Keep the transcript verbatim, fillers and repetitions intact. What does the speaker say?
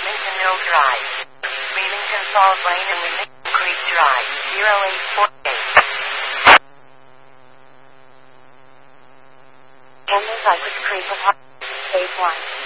Leamington Mill Drive, Leamington Falls Lane and Leamington Creek Drive, zero eight four eight. Cameras Cypress Creek with Stage one.